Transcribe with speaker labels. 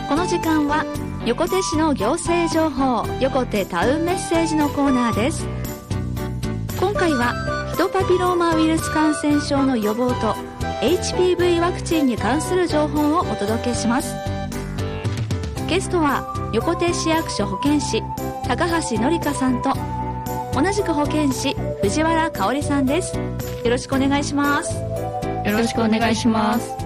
Speaker 1: この時間は横手市の行政情報、横手タウンメッセージのコーナーです。今回はヒトパピローマウイルス感染症の予防と HPV ワクチンに関する情報をお届けします。ゲストは横手市役所保健師高橋典香さんと同じく保健師藤原香織さんです。よろしくお願いします。
Speaker 2: よろしくお願いします。